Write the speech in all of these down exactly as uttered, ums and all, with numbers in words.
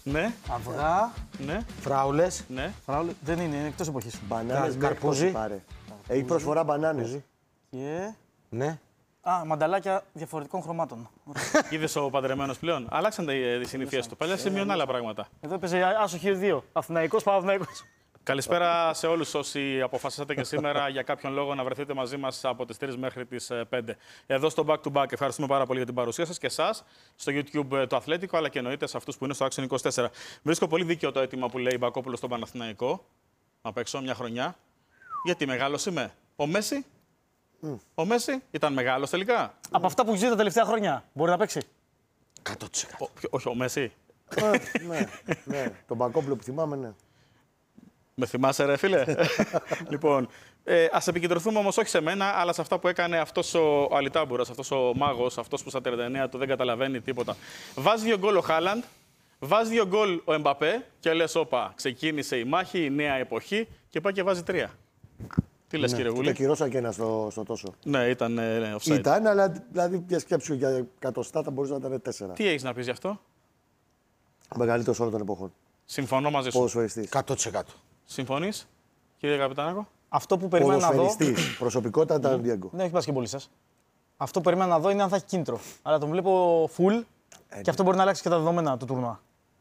Ναι. Αυγά. Ναι. Φράουλες. Ναι. Φράουλες. Δεν είναι, είναι εκτός εποχής. Μπανάνες, καρπούζι. πάρε. Έχει προσφορά μπανάνες. Και... Ναι. Α, μανταλάκια διαφορετικών χρωμάτων. Είδες ο παντρεμένος πλέον. Αλλάξαν τις συνήθειες του. Παλιά σημείωνε άλλα πράγματα. Εδώ έπαιζε άσοχη δύο. Αθηναϊκός, Παναθηναϊκός. Καλησπέρα σε όλους όσοι αποφασίσατε και σήμερα για κάποιον λόγο να βρεθείτε μαζί μας από τις τρεις μέχρι τις πέντε. Εδώ στο Back to Back ευχαριστούμε πάρα πολύ για την παρουσία σας και εσάς στο YouTube το Αθλέτικο, αλλά και εννοείται σε αυτούς που είναι στο Action είκοσι τέσσερα. Βρίσκω πολύ δίκαιο το αίτημα που λέει Μπακόπουλος στον Παναθηναϊκό. Να παίξω μια χρονιά. Γιατί μεγάλος είμαι. Ο Μέση. Mm. Ο Μέση ήταν μεγάλος τελικά. Από αυτά που ζει τα τελευταία χρόνια μπορεί να παίξει. εκατό τοις εκατό. Ο, όχι, ο Μέση. Ναι, ναι. Τον Μπακόπουλο που θυμάμαι, ναι. Με θυμάσαι, ρε φίλε. Λοιπόν, ε, ας επικεντρωθούμε όμως όχι σε μένα, αλλά σε αυτά που έκανε αυτός ο, ο Αλιτάμπουρας, αυτός ο μάγος, αυτός που στα τριάντα εννέα του δεν καταλαβαίνει τίποτα. Βάζει δύο γκολ ο Χάλαντ, βάζει δύο γκολ ο Εμπαπέ και λες, όπα, ξεκίνησε η μάχη, η νέα εποχή και πάει και βάζει τρία. Τι λες, Ναι, κύριε Γούλη? το κυρώσα και ένα στο, στο τόσο. Ναι, ήταν ναι, offside. Ήταν, αλλά δηλαδή για σκέψου για εκατοστά θα μπορούσε να ήταν τέσσερα. Τι έχεις να πεις γι' αυτό? Ο μεγαλύτερος όλων των εποχών. Συμφωνώ μαζί σου. Ποδοσφαιριστής. εκατό τοις εκατό. Συμφωνείς, κύριε Καπιτάνακο? Αυτό που περιμένα να δω. Ποδοσφαιριστής. Προσωπικότητα ήταν ο Διέγκο. Ναι, όχι μπασκετμπολίστας. Αυτό που περιμένα να δω είναι αν θα έχει κίνητρο. Αλλά τον βλέπω full Ε, και αυτό μπορεί να αλλάξει και τα δεδομένα του τουρνουά.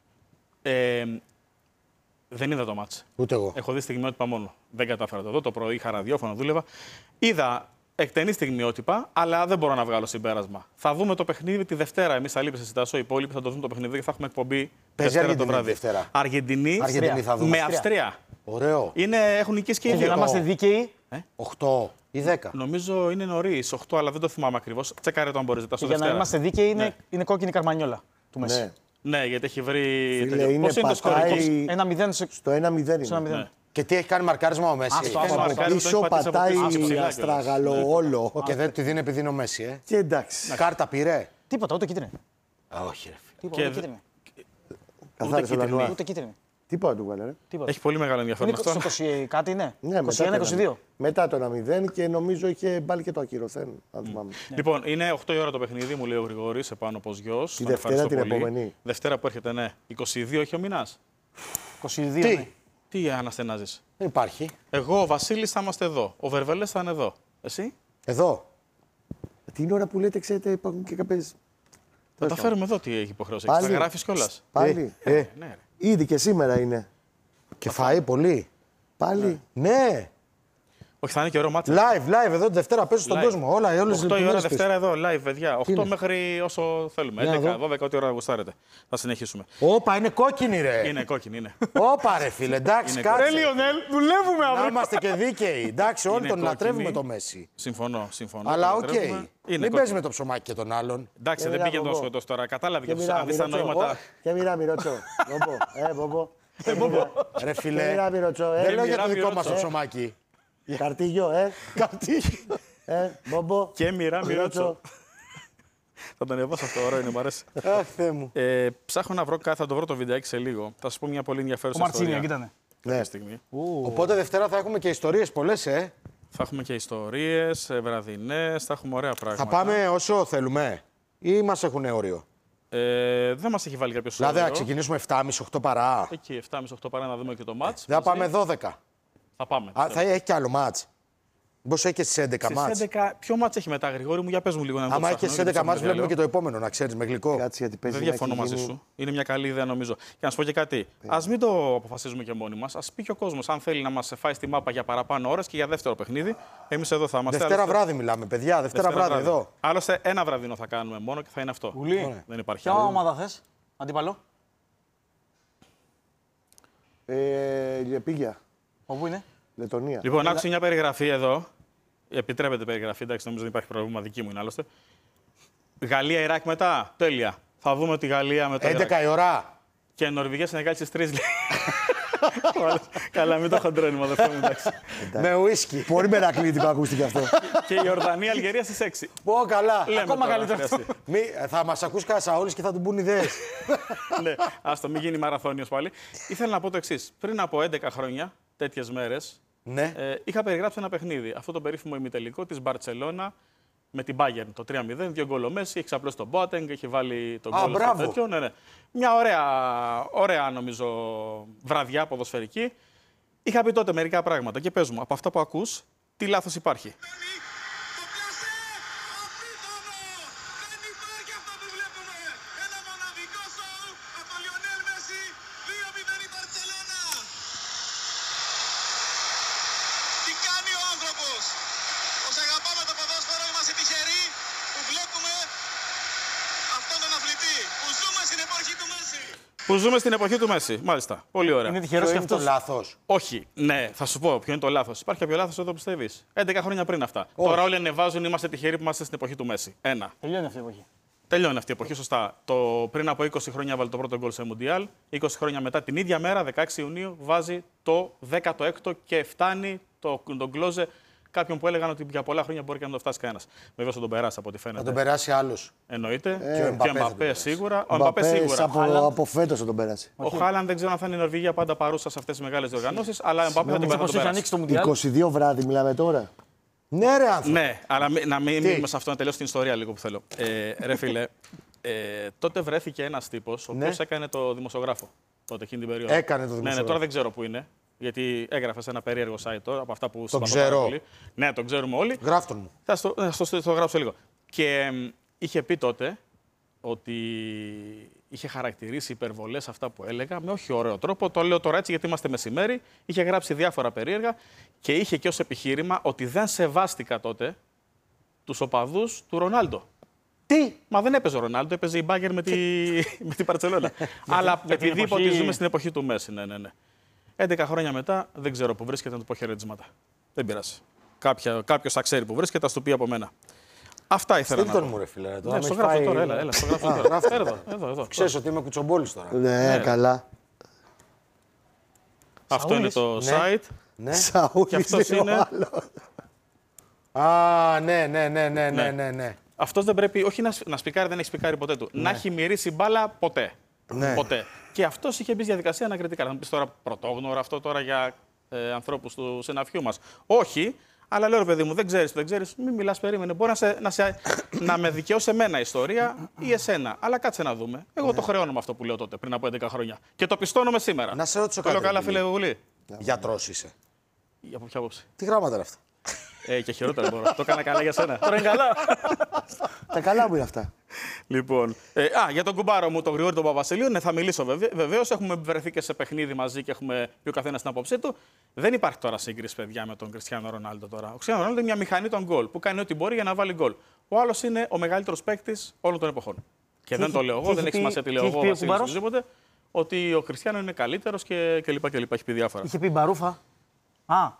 Ε, δεν είδα το μάτς. Ούτε εγώ. Έχω δει στιγμιότυπα μόνο. Δεν κατάφερα το δω. Το πρωί είχα ραδιόφωνο, δούλευα. Είδα εκτενή στιγμιότυπα, αλλά δεν μπορώ να βγάλω συμπέρασμα. Θα δούμε το παιχνίδι τη Δευτέρα. Εμείς θα λείπει Τάσο, οι υπόλοιποι θα το δούμε το παιχνίδι και θα έχουμε εκπομπή Παίζει Δευτέρα το Αργεντινή βράδυ. Δευτέρα. Αργεντινή, Αργεντινή θα δούμε. με Αυστρία. Ωραίο. Είναι, έχουν νικήσει και οι Για να δύο. είμαστε δίκαιοι, οκτώ ή δέκα. Νομίζω είναι νωρίς, οκτώ, αλλά δεν το θυμάμαι ακριβώς. Τσεκάρε το αν μπορείς. και Στο για να Δευτέρα. είμαστε δίκαιοι, είναι, Ναι. είναι κόκκινη καρμανιόλα του Μέση. Ναι. Ναι, γιατί έχει βρει. Φίλε, τέτοιο. είναι Πώς είναι το σκορ εκεί? πατάει ένα μηδέν σε... στο ένα μηδέν. στο ένα είναι. μηδέν. Ναι. Και τι έχει κάνει μαρκάρισμα ο Μέση. Άστο, Έχει άστο, κάνει άστο. από- Μαρκάρισμα. Πίσω το έχει πατήσει από πατάει πίσω. αστραγαλό όλο. Και δεν τη δίνει επειδή είναι ο Μέση, ε. Και εντάξει. Κάρτα πήρε. Τίποτα, ούτε κίτρινη. Α, όχι, ρε φίλε. Τίποτα, Και ούτε δε- κίτρινη. Καθάρισε ο κίτρινη. Λανουά. Ούτε κίτρινη. Τι πάει να του βάλε, ρε. Τίποτα. Έχει πολύ μεγάλο ενδιαφέρον Είναι αυτό. στο είκοσι κάτι είναι. Ναι, μετά είκοσι ένα το είκοσι δύο. ένα- Μετά το ένα μηδέν και νομίζω είχε πάλι και το ακυρωθέν, αν θυμάμαι. Λοιπόν, είναι οκτώ η ώρα το παιχνίδι, μου λέει ο Γρηγόρης, επάνω από γιος. Τη Τον Δευτέρα ευχαριστώ την πολύ. επόμενη. Δευτέρα που έρχεται, ναι. είκοσι δύο έχει ο μηνάς. είκοσι δύο. Τι? ναι. Τι αναστενάζεις? Δεν υπάρχει. Εγώ, ο Βασίλης, θα είμαστε εδώ. Ο Βερβελές θα είναι εδώ. Εσύ? Εδώ. Την ώρα που λέτε, ξέρετε, υπάρχουν και κάποιες. Θα τα φέρουμε εδώ τι έχει υποχρέωση. Πάλι. Θα γράφεις κιόλας. Πάλι. Ε, Ναι, ρε. Ήδη και σήμερα είναι. και φαΐ πολύ. Πάλι. Ναι. Όχι, θα είναι και ωραίο μάτσο. Live, live εδώ τη Δευτέρα παίζει στον Live. κόσμο. Όλα, όλες τις οκτώ η ώρα λεπτομέρειες Δευτέρα εδώ, live, παιδιά. οκτώ είναι? μέχρι όσο θέλουμε. Για να έντεκα, δω. δώδεκα, ό,τι ώρα γουστάρετε. Θα συνεχίσουμε. πίσω. Όπα, είναι κόκκινη, ρε. Είναι κόκκινη, είναι. Όπα, ρε φίλε, εντάξει, Είναι κάτσε. Ρε Λιονέλ, δουλεύουμε Να αύριο. είμαστε και δίκαιοι. Εντάξει, όλοι Είναι τον κόκκινη. λατρεύουμε το Μέση. Συμφωνώ, συμφωνώ. Αλλά το οκ. λατρεύουμε. Είναι Μην κόκκινη. παίζει με το ψωμάκι και τον άλλον. Εντάξει, Και δεν μιλάμε πήγε να τον εγώ. σκοτώσει τώρα. Κατάλαβε Και και μοιρά, αν δεις τα μοιρά, νοήματα. Και μοιρά, μοιρότσο. Μπομπο. Ε, μπομπο. Ρε Και φίλε, μοιρά, μοιρότσο. δεν Ε, λέω για το μοιρά, δικό μας μοιρότσο. το ψωμάκι. Καρτίγιο, ε. Ε, μπομπο. Και μοιρά, μοιρότσο. Μοιρότσο. Θα τον ανεβάσω αυτό, ωραίο είναι, μου αρέσει. Αχ, Θεέ μου. Ε, ψάχνω να βρω κάτι, θα το βρω το βιντεάκι σε λίγο. Θα σα πω μια πολύ Ο ενδιαφέρουσα Μαρτσίνια, ιστορία. κοίτανε. Ναι. Στιγμή. Οπότε Δευτέρα θα έχουμε και ιστορίες πολλές, ε. Θα έχουμε και ιστορίες, βραδινές, θα έχουμε ωραία πράγματα. Θα πάμε όσο θέλουμε ή μας έχουν όριο. Ε, δεν μας έχει βάλει κάποιο όριο. Δηλαδή, θα ξεκινήσουμε επτά και μισή οκτώ παρά. Εκεί, επτά και μισή οκτώ παρά να δούμε και το μάτς. Δεν θα μαζί. πάμε δώδεκα. Θα πάμε. Α, θα έχει κι άλλο μάτς. Μήπως έχει και στις έντεκα Στις μάτς. έντεκα, ποιο μάτς έχει μετά, Γρηγόρη μου, για πες μου λίγο να το Άμα έχει και ψάχνω, στις έντεκα γιατί μάτς, το βλέπουμε και διάλογο. το επόμενο, να ξέρεις, με γλυκό. Κάτσε γιατί παίζει. Δεν να διαφωνώ έχει μαζί γίνει- σου. Είναι μια καλή ιδέα νομίζω. Και να σου πω και κάτι. Ας μην το αποφασίζουμε και μόνοι μας. Ας πει και ο κόσμος αν θέλει να μας φάει στη μάπα για παραπάνω ώρες και για δεύτερο παιχνίδι. Εμείς εδώ θα είμαστε. Δευτέρα Άλλωστε- βράδυ μιλάμε, παιδιά. Δευτέρα βράδυ εδώ. Άλλωστε ένα βραδινό θα κάνουμε μόνο και θα είναι αυτό. Γουλή. Δεν υπάρχει Ποια άλλο. ομάδα θες, αντίπαλο, Ε, Λιεπήγια. όπου είναι. Λετωνία. Λοιπόν, άκουσα μια περιγραφή εδώ. Επιτρέπεται περιγραφή, εντάξει, νομίζω δεν υπάρχει πρόβλημα, δική μου είναι άλλωστε. Γαλλία-Ιράκ μετά. Τέλεια. Θα δούμε τη Γαλλία με το Ιράκ. έντεκα η ώρα. Και Νορβηγία Σενεγάλη στις τρεις. Καλά, μην το χοντρώνουμε, αδερφέ μου, εντάξει. Με ουίσκι. Πολύ μερακλήτικο ακούστηκε αυτό. Και η Ιορδανία Αλγερία στις έξι. Πω καλά. Λέμε Ακόμα τώρα, καλύτερο χρειαστεί. Μη, θα μας ακούς Κασαόλης και θα του πούν ιδέες. Ναι, άστο, μην γίνει μαραθώνιος πάλι. Ήθελα να πω το εξής. Πριν από έντεκα χρόνια, τέτοιες μέρες, Ναι. ε, είχα περιγράψει ένα παιχνίδι. Αυτό το περίφημο ημιτελικό της Μπαρτσελώνα με την Bayern το τρία μηδέν, δύο γκολ ο Μέση, έχει ξαπλώσει τον Boateng, έχει βάλει τον Α, γκολ στο μπράβο. τέτοιο. Ναι, ναι. Μια ωραία, ωραία νομίζω βραδιά ποδοσφαιρική. Είχα πει τότε μερικά πράγματα και πες μου, από αυτά που ακούς, τι λάθος υπάρχει. Που ζούμε στην εποχή του Μέση. Μάλιστα. Πολύ ωραία. Είναι τυχερός Ποιο και είναι το αυτός. λάθος? Όχι. Ναι, θα σου πω ποιο είναι το λάθος. Υπάρχει κάποιο λάθος εδώ, πιστεύεις? έντεκα χρόνια πριν αυτά. Τώρα όλοι ανεβάζουν, είμαστε τυχεροί που είμαστε στην εποχή του Μέση. Ένα. Τελειώνει αυτή η εποχή. Τελειώνει αυτή η εποχή, σωστά. Το, πριν από είκοσι χρόνια βάλει το πρώτο γκολ σε Μουντιάλ. είκοσι χρόνια μετά, την ίδια μέρα, δεκαέξι Ιουνίου, βάζει το δέκατο έκτο και φτάνει το, τον Κλόζε. Κάποιον που έλεγαν ότι για πολλά χρόνια μπορεί και να το φτάσει κανένα. Βέβαια θα τον περάσει από ό,τι φαίνεται. Να τον περάσει άλλος. Εννοείται. και ο και ο Εμπαπέ θα τον Εμπαπέ περάσει. σίγουρα. Ο Εμπαπέ σίγουρα. Από, από φέτος θα τον πέρασε. Ο Χάλαν δεν ξέρω αν θα είναι η Νορβηγία πάντα παρούσα σε αυτές τις μεγάλες διοργανώσεις, αλλά ο Εμπαπέ θα την Όπως περάσει. έχει ανοίξει το Μουντιάλ. είκοσι δύο βράδυ μιλάμε τώρα. Ναι, ρε άνθρωπο. Ναι, αλλά μη- να μην μείνουμε σε αυτό, να τελειώσω την ιστορία λίγο που θέλω. Ε, ρε φίλε, ε, τότε βρέθηκε ένας τύπος, ο οποίος Ναι. έκανε το δημοσιογράφο τότε, εκείνη την περίοδο. Έκανε το Ναι, ναι, δημοσιογράφο. τώρα δεν ξέρω που είναι. Γιατί έγραφε σε ένα περίεργο site τώρα, από αυτά που συμπαθώ ξέρω. πάρα πολύ. Ναι, τον ξέρουμε όλοι. Γράφτον μου. Θα στο, θα στο, στο, το γράψω λίγο. Και μ, είχε πει τότε ότι είχε χαρακτηρίσει υπερβολές αυτά που έλεγα με όχι ωραίο τρόπο. Το λέω τώρα έτσι γιατί είμαστε μεσημέρι. Είχε γράψει διάφορα περίεργα και είχε και ως επιχείρημα ότι δεν σεβάστηκα τότε τους οπαδούς του Ρονάλντο. Τι! Μα δεν έπαιζε ο Ρονάλντο, έπαιζε η Μπάγκερ με, τη, με την Παρτσελώνα. Αλλά για την επειδή είπα εποχή- ότι ζούμε στην εποχή του Μέση, ναι, ναι, ναι. έντεκα χρόνια μετά δεν ξέρω που βρίσκεται, να του πω χαιρετίσματα. Δεν πειράζει. Κάποιο θα ξέρει που βρίσκεται, θα του πει από μένα. Αυτά ήθελα Στείλ να τον πω. μου, ρε φίλε. Τώρα Ναι, με στο έχει γράφω πάει- τώρα, έλα, έλα, στο γράφω Α, τώρα. γράφτε. Εδώ, εδώ, εδώ. Ξέρεις ότι είμαι κουτσομπόλης τώρα. Ναι, καλά. Αυτό είναι το Ναι. site. Ναι. Σαούλης Και αυτός είναι ο είναι- άλλος. Α, ναι, ναι, ναι, ναι, ναι, Ναι. ναι, ναι. Αυτό δεν πρέπει, όχι να, σ- να σπικάρει, δεν έχει σπικάρει ποτέ του. Να έχει μυρίσει μπάλα ποτέ. Ναι. Ποτέ. Και αυτό είχε μπει στη διαδικασία ανακριτικά. Θα μου πει τώρα πρωτόγνωρο αυτό τώρα για ε, ανθρώπου του συναφιού μα. Όχι, αλλά λέω ρε παιδί μου, δεν ξέρει, δεν ξέρει, μην μιλά, περίμενε. Μπορεί να, σε, να, σε, να με δικαιώσει εμένα η ιστορία ή εσένα. Αλλά κάτσε να δούμε. Εγώ το χρεώνω με αυτό που λέω τότε πριν από έντεκα χρόνια. Και το πιστώνομαι σήμερα. Να σε ρωτήσω Το λέω κάτι, καλά, ρε φίλε Γουλή. Γιατρός είσαι. Από ποια άποψη. Τι γράμματα είναι αυτά. Ε, και χειρότερα μπορώ. Το έκανα καλά για σένα. Τώρα είναι καλά. Τα καλά μου είναι αυτά. Λοιπόν, ε, α, για τον κουμπάρο μου, τον Γρηγόρη τον Παπαβασιλείου, ναι, θα μιλήσω βεβαίω. Έχουμε βρεθεί και σε παιχνίδι μαζί και έχουμε πει ο καθένα την άποψή του. Δεν υπάρχει τώρα σύγκριση, παιδιά, με τον Κριστιάνο Ρονάλντο τώρα. Ο Κριστιάνο Ρονάλντο είναι μια μηχανή των γκολ που κάνει ό,τι μπορεί για να βάλει γκολ. Ο άλλο είναι ο μεγαλύτερο παίκτη όλων των εποχών. Και δεν έχει- το λέω τι εγώ, δεν έχει έχει πει- σημασία τι τι λέω έχει εγώ, πει ο Βασίλης, κουμπάρος? οτιδήποτε. Ότι ο Κριστιάνο είναι καλύτερο και, και λοιπά και λοιπά. Έχει πει διάφορα. Είχε πει Μπαρούφα. Α,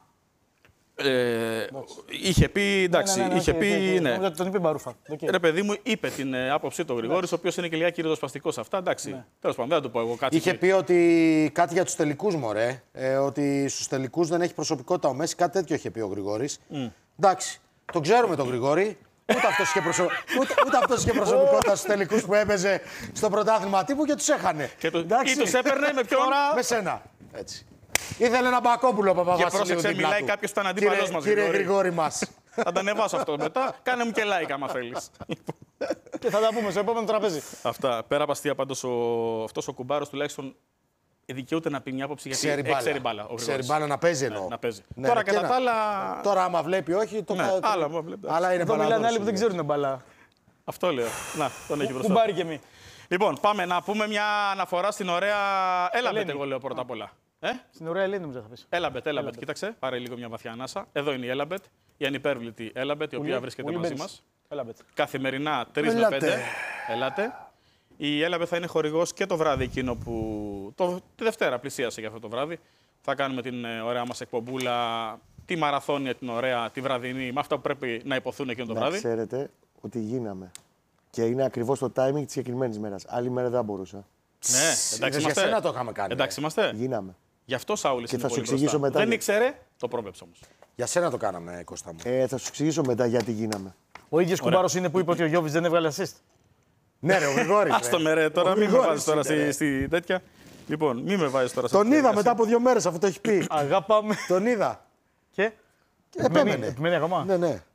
Ε, είχε πει, εντάξει, ναι, ναι, ναι, είχε οκ, πει, οκ, οκ. ναι. Νόμιζα ότι τον είπε Μπαρούφα. Οκ. Ρε παιδί μου, είπε την ε, άποψή του ο Γρηγόρης, ο οποίο είναι και λίγα κυριοδοσπαστικό σε αυτά. Εντάξει. Ναι. Τέλος πάντων, δεν θα του πω εγώ κάτι. Είχε και- πει ότι κάτι για τους τελικούς, μωρέ. Ε, ότι στους τελικούς δεν έχει προσωπικότητα ο Μέση. Κάτι τέτοιο είχε πει ο Γρηγόρης. Εντάξει, τον ξέρουμε τον Γρηγόρη. Ούτε αυτός είχε, προσω... ούτε, ούτε αυτός είχε προσωπικότητα στους τελικούς που έπαιζε στο πρωτάθλημα τύπου και τους έχανε. Και του, Εντάξει. ή τους έπαιρνε με ποιον. Με σένα. Έτσι. Ήθελε ένα Μπακόπουλο ο Παπαβασιλείου. πρόσεξε, δίπλα μιλάει του. κάποιος που ήταν αντίπαλός Κύριε- μας, Κύριε Γρηγόρη. Γρηγόρη μας. Θα τα ανεβάσω αυτό μετά. Κάνε μου και like άμα θέλεις. Και θα τα πούμε στο επόμενο τραπέζι. Αυτά. Πέρα από αστεία, πάντως ο... αυτός ο κουμπάρος τουλάχιστον δικαιούται να πει μια άποψη γιατί Ξέρει ε, μπάλα. ξέρει μπάλα. Ο Ξέρει Γρηγόρης. μπάλα να παίζει εννοώ. Να παίζει. Ναι, Τώρα ναι, κατά και τα να- άλλα. Τώρα άμα βλέπει όχι, το Ναι, κα- άλλα, άμα βλέπει. Αλλά είναι Εδώ μιλάνε παράδοση. άλλοι που δεν ξέρουν μπαλά. Αυτό λέω. Να, τον έχει μπροστά. Κουμπάρι και μη. Λοιπόν, πάμε να πούμε μια αναφορά στην ωραία. Έλαμπετ, Ελένη. εγώ λέω πρώτα απ' όλα. Ε? Στην ωραία Ελένη νομίζω θα πεις. Έλαμπετ, Έλαμπετ. Κοίταξε, πάρε λίγο μια βαθιά ανάσα. Εδώ είναι η Έλαμπετ, η ανυπέρβλητη Έλαμπετ, η οποία Ουλή, βρίσκεται Ουλή μαζί μπαίνεις. μας. Έλα, μπέτ. Καθημερινά τρεις με Ελάτε. πέντε. Ελάτε. Η Έλαμπετ θα είναι χορηγός και το βράδυ εκείνο που. Το... Τη Δευτέρα πλησίασε για αυτό το βράδυ. Θα κάνουμε την ε, ωραία μας εκπομπούλα, τη μαραθώνια, την ωραία, τη βραδινή, με αυτά που πρέπει να υποθούν εκείνο το Να βράδυ. ξέρετε ότι γίναμε. Και είναι ακριβώς το timing της συγκεκριμένης μέρας. Άλλη μέρα δεν μπορούσα. Ναι, εντάξει για είμαστε. σένα το είχαμε κάνει, Εντάξει είμαστε. Γίναμε. Γι' αυτό Σάουλης Και είναι θα σου πολύ εξηγήσω μπροστά. μετά Δεν γιατί. ήξερε, το πρόβλεψε όμως. Για σένα το κάναμε, Κώστα μου. Ε, θα σου εξηγήσω μετά γιατί γίναμε. Ο ίδιος κουμπάρος είναι που είπε ότι ο Γιώβης δεν έβγαλε assist. Ναι, ρε, ο Γρηγόρης. Άστο ρε. με ρε, τώρα Ο μην με Γρηγόρης βάζεις τώρα είναι, ρε. στη, στη τέτοια. Λοιπόν, μην με βάζεις τώρα σε Τον αυτή τη είδα διαδικασία. μετά από δύο μέρες, αφού το έχει πει. Αγάπαμε. Τον είδα. Και. επέμενε. Επιμένει ακόμα. Ναι, ναι.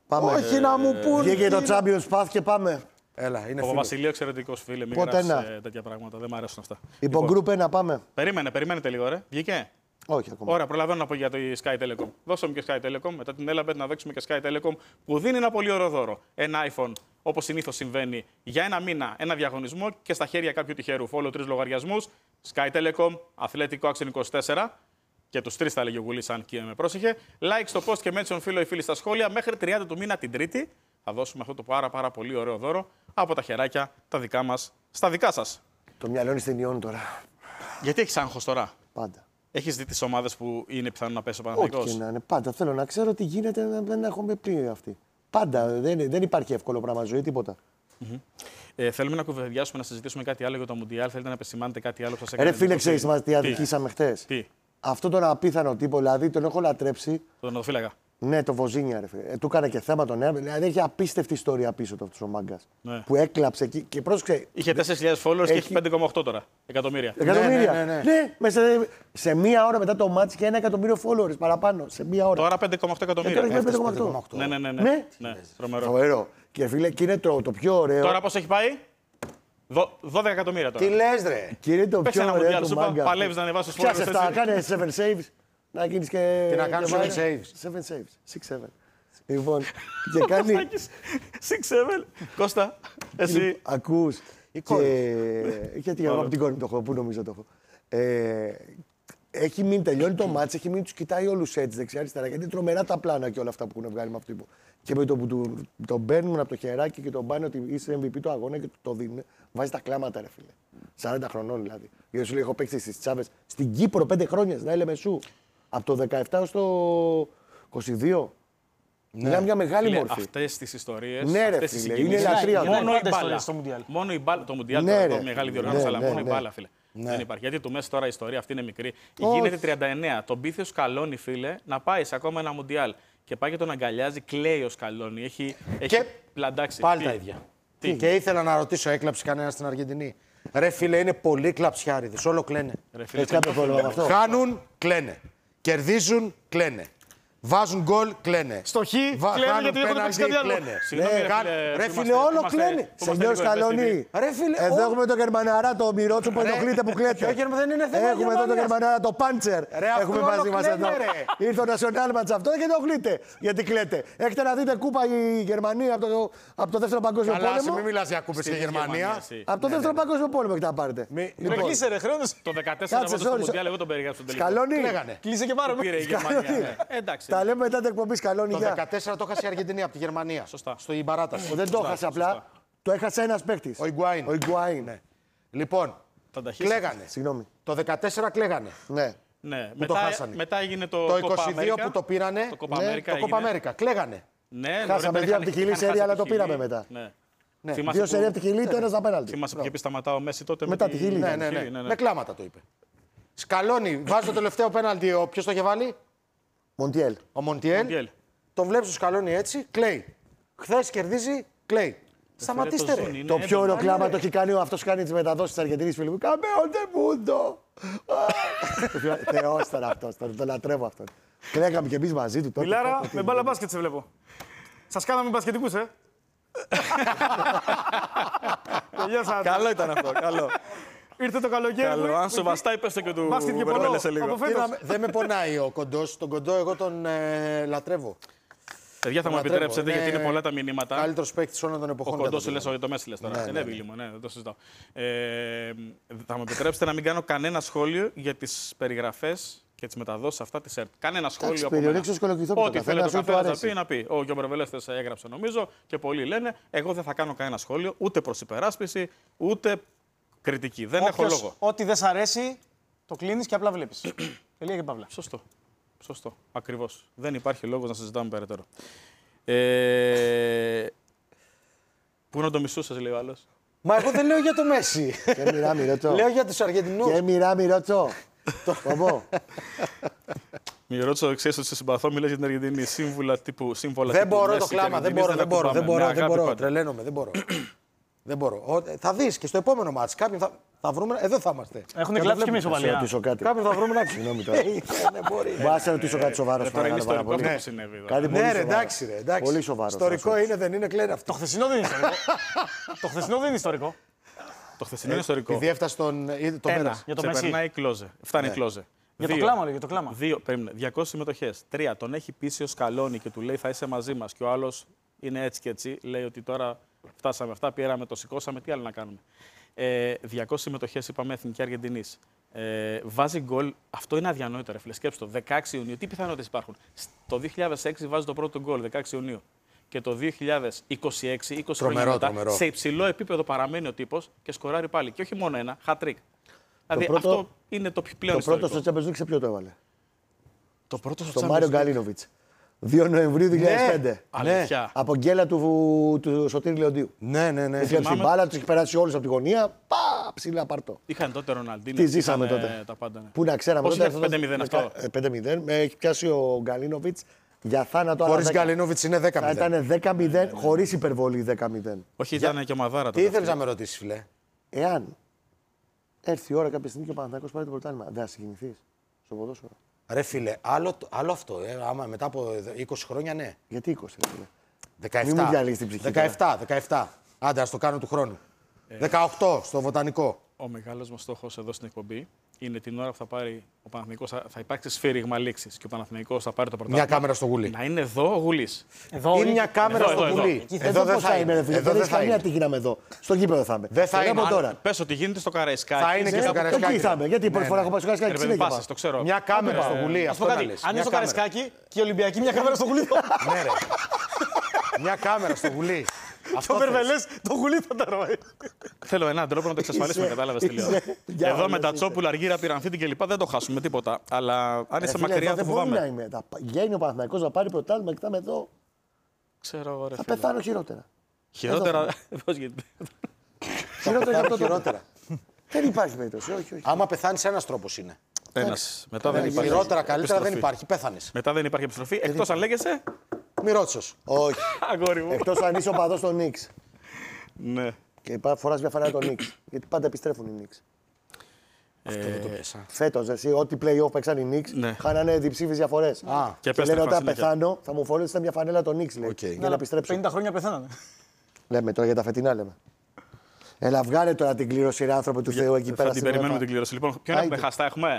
Πάμε. Όχι να μου πούν. Βγήκε το Champions Path και πάμε. Έλα, είναι Ο φίλο. Βασιλείο εξαιρετικό φίλε. Μην Πότε γράψεις, να. ε, τέτοια πράγματα. Δεν μου αρέσουν αυτά. Υπό Group ένα πάμε. Περίμενε, περιμένετε λίγο, ρε. Βγήκε. Όχι ακόμα. Ωραία, προλαβαίνω να πω για το Sky Telecom. Δώσαμε και Sky Telecom. Μετά την Elabet να δείξουμε και Sky Telecom που δίνει ένα πολύ ωραίο δώρο. Ένα iPhone, όπως συνήθως συμβαίνει, για ένα μήνα, ένα διαγωνισμό και στα χέρια κάποιου τυχερού. Follow τρεις λογαριασμούς. Sky Telecom, Αθλέτικο Action είκοσι τέσσερα. Και τους τρεις θα έλεγε ο Γουλής, αν και με πρόσεχε. Like στο post και mention φίλο ή φίλη στα σχόλια. Μέχρι τριάντα του μήνα την Τρίτη θα δώσουμε αυτό το πάρα, πάρα πολύ ωραίο δώρο από τα χεράκια τα δικά μας στα δικά σας. Το μυαλό είναι στην Ιόν τώρα. Γιατί έχεις άγχος τώρα? Πάντα. Έχεις δει τις ομάδες που είναι πιθανό να πέσει ο Ό,τι Παναθηναϊκός? και να είναι. Πάντα θέλω να ξέρω τι γίνεται, να- δεν έχουμε πει αυτή. Πάντα. Δεν, δεν υπάρχει εύκολο πράγμα ζωή, τίποτα. Ε, θέλουμε να κουβεντιάσουμε, να συζητήσουμε κάτι άλλο για το Μουντιάλ. Θέλετε να επισημάνετε κάτι άλλο που σας έκανε Ρε φίλε, εντύπωση? ξέρεις μας τι Τι? αδικήσαμε χτες. Τι, Αυτό τον απίθανο τύπο, δηλαδή τον έχω λατρέψει. τον τερματοφύλακα. Ναι, το Βοζίνια, ρε φίλε. Ε, του έκανε και θέμα τον Έρμπε. Δηλαδή έχει απίστευτη ιστορία πίσω του αυτό ο μάγκα. Ναι. Που έκλαψε εκεί και πρόσεξε. Είχε τέσσερις χιλιάδες followers και Έχει- έχει πέντε κόμμα οκτώ τώρα εκατομμύρια. Εκατομμύρια. ναι, ναι, ναι. ναι μέσα σε, σε μία ώρα μετά το μάτς και ένα εκατομμύριο followers παραπάνω. Σε μία ώρα. Τώρα πέντε κόμμα οκτώ Ε, τώρα εκατομμύρια. έχει πέντε κόμμα πέντε οκτώ. κόμμα οκτώ. Ναι, ναι, ναι. Ναι. ναι. ναι. Τρομερό. Φοβερό. Και φίλε, και είναι το, το πιο ωραίο. Τώρα πώς έχει πάει? Δω- δώδεκα εκατομμύρια τώρα. Τι λες, ρε. Και είναι το Παίξε πιο ένα ωραίο Μουντιάλ, του σου είπα, μάγκα. παλεύεις να ανεβάσεις τους Πιάσε followers, αυτά, έτσι. κάνε seven saves. Να γίνεις και. Τι να κάνω και seven viral. saves. seven saves. six seven. Λοιπόν, και κάνει. έξι επτά. Κώστα, εσύ. Ακούς. Η Και... κόρη. Γιατί εγώ από την κόρη μου το έχω, πού νομίζω το έχω. Ε, έχει μείνει, τελειώνει το μάτς, έχει μείνει, τους κοιτάει όλους έτσι δεξιά-αριστερά. Γιατί είναι τρομερά τα πλάνα και όλα αυτά που έχουν βγάλει με αυτό το τύπο. Και με το που του, τον παίρνουν από το χεράκι και τον πάνε ότι είσαι εμ βι πι του αγώνα και του το δίνουν, βάζει τα κλάματα, ρε φίλε. σαράντα χρονών δηλαδή. Γιατί σου λέει: έχω παίξει στις Τσάβες στην Κύπρο πέντε χρόνια, στην Ελεμεσού. Από το δεκαεπτά ως το είκοσι δύο. Μιλάμε μια μεγάλη Φίλε, μορφή. αυτές τις ιστορίες, Ναι, ρε αυτές τις φίλε, συγκινήσεις, είναι λατρεία. μόνο Είναι η πάντα μπάλα. ιστορίες στο Μουντιάλ. Μόνο η μπάλα. Το Μουντιάλ Ναι, τώρα, ρε. εδώ, μεγάλη διοργάνωση, Ναι, αλλά ναι, μόνο η ναι. μπάλα, φίλε. Δεν υπάρχει. Γιατί του Μέση τώρα η ιστορία αυτή είναι μικρή. Όχι. Γίνεται τριάντα εννέα. Τον πείθει ο Σκαλόνι, φίλε, να πάει σε ακόμα ένα Μουντιάλ. Και πάει και τον αγκαλιάζει, κλαίει ο Σκαλόνι. Έχει, έχει Και πλαντάξει. Πάλι Τι? τα ίδια. Τι? Και ήθελα να ρωτήσω, έκλαψε κανένα στην Αργεντινή? Ρε φίλε, είναι πολύ κλαψιάριδες, όλο κλαίνε. Ρε φίλε, Έχει κάποιο πρόβλημα με αυτό. Χάνουν, κλαίνε. Κερδίζουν, κλαίνε. Βάζουν γκολ, κλαίνε. Στο χ, Βα- κλαίνε χάνουν γιατί δεν έχουν παίξει πέναλτι, κάτι άλλο. κλαίνε. Συγγνώμη, Ναι, ρε καν- φίλε, ρε που φίλε, είμαστε- όλο που είμαστε- κλαίνε. που είμαστε Σενιόρ λίγο Σκαλόνι. ευαίσθητοι. Ρε φίλε, Εδώ ό- έχουμε τον Γερμαναρά, το Μυρότσο που Ρε, ενοχλείται που κλαίτε. ποιο Γερμα- δεν είναι θέμα Έχουμε εδώ τον Γερμανίας. Γερμαναρά, το Πάντσερ. Ρε, αυτό Έχουμε όλο μαζί μα κλαίνε, εδώ. ρε. Ήρθε ο National Match αυτό και ενοχλείται. Γιατί κλαίτε. Έχετε να δείτε κούπα η Γερμανία από το, από το δεύτερο παγκόσμιο Καλά, σε μην πόλεμο. μιλάς για κούπες Στη και Γερμανία. εσύ. Από το δεύτερο παγκόσμιο πόλεμο έχετε να πάρετε. Μη- Λοιπόν, Κλείσε ρε, χρέωνες. Το δεκατέσσερα Κάτσε, από το sorry, Μουντιάλ, εγώ τον περιγράψω τον τελικό. Σκαλώνει. Λέγανε. Κλείσε και πάρε Το πήρε η Γερμανία. ναι. Εντάξει. Τα λέμε μετά την εκπομπή Σκαλώνει. Το Γεια. δεκατέσσερα το έχασε η Αργεντινή από τη Γερμανία. Σωστά. Στο παράταση. Δεν το έχασε απλά. Το έχασε ένα παίκτη. Ο Ιγκουάιν. Ο Ιγκουάιν. Ναι. Λοιπόν, Θα τα χύσει. κλαίγανε. Συγγνώμη. Το δεκατέσσερα κλαίγανε. Ναι. Ναι. το Μετά, χάσανε. μετά έγινε το, Το Copa είκοσι δύο America. που το πήρανε. Το Copa ναι, America το Copa έγινε. America. Κλαίγανε. Ναι, Χάσαμε νωρίτερα δύο από τη είχαν- Χιλή είχαν σερία, χάσει αλλά τη το Χιλή. πήραμε μετά. Ναι. Ναι. Θυμάσαι Δύο που- σερία από τη Χιλή, το ένα στα πέναλτι. Θυμάσαι που είχε πει σταματά ο Μέση τότε. Μετά με τη Χιλή. Ναι, ναι, ναι. Χιλή, ναι, ναι. Με κλάματα το είπε. Σκαλώνει, βάζει το τελευταίο πέναλτι. Ποιο το είχε βάλει? Μοντιέλ. Ο Μοντιέλ. Μοντιέλ. Τον βλέπει το Σκαλώνει έτσι, κλαίει. Χθε κερδίζει, κλαίει. Σταματήστε το ρε. ζουν, είναι Το πιο έντονο. ωραίο κλάμα ρε. το έχει κάνει αυτό κάνει τι μεταδόσει τη Αργεντινή φίλου μου. Καμέοντε μούντο. Θεό τώρα αυτό, τον τον λατρεύω αυτόν. Κλαίγαμε κι εμεί μαζί του τότε. Μιλάρα, Τότε, με μπάλα μπάσκετ σε βλέπω. Σας κάναμε μπασκετικούς, ε. Τελειώσατε. Καλό ήταν αυτό. Καλό. Ήρθε το καλοκαίρι. Καλό. που- Αν που- σου βαστάει, πες το και του Μπάσκετ και Βερβέλε πολλό. σε λίγο. Από φέτος. Είδαμε, δεν με πονάει ο κοντό. Τον κοντό εγώ τον ε, λατρεύω. Παιδιά, θα μου λατρεύω. επιτρέψετε, Είναι γιατί είναι πολλά τα μηνύματα. Καλύτερο παίκτη όλων των Ο εποχών. κοντό κατά σου τη λε, γνώμη όχι το Μέση λε τώρα. Ναι, Δεν ναι, είναι μου, ναι, δεν το συζητάω. Ε, θα μου επιτρέψετε να μην κάνω κανένα σχόλιο για τι περιγραφέ και τι μεταδόσει αυτά τη ΕΡΤ. Κανένα σχόλιο από μένα. περιορίξεις κολοκυθόπιτα. Ό,τι Καθένας θέλει ο ό,τι του καθένας να αρέσει. πει, να πει. Ο Γιώργο Μπρεβελέστες έγραψε νομίζω και πολλοί λένε. Εγώ δεν θα κάνω κανένα σχόλιο ούτε προ υπεράσπιση ούτε κριτική. Δεν έχω Όποιος- λόγο. Ό,τι δεν σ' αρέσει, το κλείνεις και απλά βλέπεις. Τελεία και παύλα. Σωστό. Σωστό. Ακριβώς. Δεν υπάρχει λόγος να συζητάμε περαιτέρω. Ε... Πού να το μισούσες, λέει ο άλλος. Μα εγώ δεν λέω για το Μέση. Και μοιρά μοιρότσο. Λέω για του Αργεντινού. Και μοιρά μοιρότσο. Κομπό. Μη ρωτήσω, ξέρεις ότι σε συμπαθώ, μιλάς για την Αργεντινή. Σύμβουλα τύπου. Σύμβολα Δεν τύπου μπορώ Μέση το και κλάμα. Δεν Αργεντινής, μπορώ, δεν τα μπορώ. Δεν κουμπάμε. μπορώ, Με δεν αγάπη μπορώ. πάντα. Τρελαίνομαι, δεν μπορώ. Δεν μπορώ. Ο, θα δεις και στο επόμενο μάτς. Κάποιοι θα, θα βρούμε. Εδώ θα είμαστε. Έχουν Και κλάψει το και εμεί βλέπουμε. Να σε σοβαλία. ρωτήσω κάτι. Κάποιοι θα βρούμε να Συγγνώμη τώρα. Δεν μπορεί. Μπορώ να σε ρωτήσω κάτι σοβαρό. Ε, Τώρα είναι ιστορικό αυτό που συνέβη. εδώ. Κάτι πολύ Ναι, ρε, σοβαρό. εντάξει, ρε, εντάξει. Πολύ σοβαρό. Ιστορικό είναι, δεν είναι, κλαίρε αυτό. Το χθεσινό δεν είναι ιστορικό. Το χθεσινό δεν είναι ιστορικό. Το χθεσινό είναι ιστορικό. Επειδή έφτασε τον. ήδη τον Ένα, πέρασε. Για το Messi. ξεπερνάει η Κλόζε. Φτάνει η Ναι. Κλόζε. Για το Δύο. κλάμα, λέει, για το κλάμα. Δύο, περίμενε, διακόσιες συμμετοχές. Τρία, τον έχει πείσει ο Σκαλόνι και του λέει θα είσαι μαζί μας. Και ο άλλος είναι έτσι και έτσι. Λέει ότι τώρα φτάσαμε αυτά, πήραμε, το σηκώσαμε, τι άλλο να κάνουμε. Ε, διακόσιες συμμετοχές, είπαμε, Εθνική Αργεντινής. Ε, βάζει γκολ, αυτό είναι αδιανόητο, ρε φίλε. Σκέψτε το, δεκαέξι Ιουνίου. Τι πιθανότητες υπάρχουν. Το δύο χιλιάδες έξι βάζει το πρώτο γκολ, δεκαέξι Ιουνίου. Και το δύο χιλιάδες είκοσι έξι, είκοσι Τρομερό, χρόνια μετά, τρομερό. σε υψηλό επίπεδο παραμένει ο τύπος και σκοράρει πάλι. Και όχι μόνο ένα, hat-trick. Δηλαδή πρώτο- αυτό είναι το πλέον Το πρώτο ιστορικό. στο Champions League σε ποιο το έβαλε. Το πρώτο στο Στον Champions Μάριο League. Γκαλίνοβιτς. δύο Νοεμβρίου δύο χιλιάδες πέντε. Αλήθεια. Από γκέλα του, του Σωτήρη Λεοντίου. Ναι, ναι, ναι. Έφυγε την θυμάμαι- μπάλα, του έχει περάσει όλου από τη γωνία. Πα, ψηλά πάρτο. Είχαν τότε Ροναλντίνο. Τι ζήσαμε είχαν, τότε. ε, Τα πάντα, ναι. Πού να ξέραμε Πώς τότε. είναι πέντε μηδέν αυτό. Ε, πέντε μηδέν. Με έχει πιάσει ο Γκαλίνοβιτς για θάνατο. αλλά Χωρίς δέκα. Γκαλίνοβιτς είναι δέκα Θα μηδέν. ήταν δέκα μηδέν χωρίς υπερβολή δέκα μηδέν. Όχι, ήταν και ο Μαδάρα Τι τότε. ήθελες να με ρωτήσεις, φιλέ. Εάν έρθει η ώρα κάποια στιγμή και ο Παναθηναϊκός πάρει το πρωτάθλημα, δεν θα συγκινηθείς στο ποδόσφαιρο. Ρε φίλε, άλλο, άλλο αυτό. Ε, άμα μετά από είκοσι χρόνια, ναι. Γιατί είκοσι, ρε φίλε. δεκαεπτά. Μην μου διαλύσεις την ψυχή δεκαεπτά, δεκαεπτά. Άντε, ας το κάνω του χρόνου. δεκαοκτώ στο βοτανικό. Ο μεγάλος μας στόχος εδώ στην εκπομπή είναι την ώρα που θα πάρει ο Παναθηναϊκός, θα θα υπάρξει σφύριγμα λήξης και ο Παναθηναϊκός θα πάρει το πρωτάθλημα. Μια κάμερα στο γουλί. Να είναι εδώ ο Γουλής. Εδώ Ή μια κάμερα Εδώ, στο εδώ, εδώ. γουλί. Εκεί Εδώ δεν θα είναι. ρε φίλε. Εδώ Δεν δεν έχει θα καμία είναι. τύχη να είμαι εδώ. Στο γήπεδο θα είμαι. Δεν θα Το λέω είναι. από τώρα. Πες ότι γίνεται στο Καραϊσκάκι. Θα είναι και στο Ε, Καραϊσκάκι. Εκεί θα είμαι. Γιατί η πρώτη Ναι, φορά ναι. έχω πάει στο Καραϊσκάκι. Ρε παιδί, συνέχεια πάσες, πάω. το ξέρω. Μια κάμερα στο γουλί. Να σου Αυτό πω να κάτι. λες. Αν είναι Μια στο κάμερα. Καραϊσκάκι και η Ολυμπιακή, μια κάμερα στο γουλί. Ναι, ρε. Μια κάμερα στο γουλί. Το Αυτό θες. Βερβελές, το γουλί θα τα ρώει. Θέλω έναν τρόπο να το εξασφαλίσουμε, Είσαι- κατάλαβες τι λέω. είσαι- για Εδώ όλες με τα είσαι. τσόπουλα, αργύρα, πυραμφίτη κλπ. Δεν το χάσουμε τίποτα. Αλλά αν Ρε είσαι φίλε, μακριά, εδώ το δεν μπορεί να φοβάμαι. είμαι. Θα πα- Βγαίνει ο Παναθηναϊκός να πάρει πρωτάθλημα και θα είμαι εδώ. Ξέρω, ρε Θα φίλε. πεθάνω χειρότερα. Χειρότερα. Πώς γίνεται. Χειρότερα από το Χειρότερα. Δεν υπάρχει περίπτωση. Όχι, όχι. Άμα πεθάνεις, ένας τρόπος είναι. Ένας. Μετά δεν υπάρχει. Χειρότερα, καλύτερα δεν επιστροφή. υπάρχει. Πέθανες. Μετά δεν υπάρχει επιστροφή. Εκτός αν λέγεσαι. Μυρώτσος. Όχι. Αγόρι μου. Εκτός αν είσαι ο παδός των Νίξ. Ναι. Και φοράς μια φανέλα των Νίξ. Γιατί πάντα επιστρέφουν οι Νίξ. Αυτό δεν το πέσα. Φέτος, εσύ, ό,τι play-off παίξαν οι Νίξ, Ναι. χάνανε διψήφιες διαφορές. Α, και και λένε επέστρεφαν όταν συνέχεια. πεθάνω θα μου φορέσετε μια φανέλα των Νίξ, λέει. Οκ. Για να επιστρέψω. πενήντα χρόνια πεθαίνανε. Λέμε τώρα για τα φετινά λέμε. Έλα, βγάλε τώρα την κλήρωση, ρε άνθρωποι του Θεού, εκεί πέρα. Θα την στην περιμένουμε UEFA. την κλήρωση. Λοιπόν, ποιον Άιντε. έχουμε, χαστά έχουμε.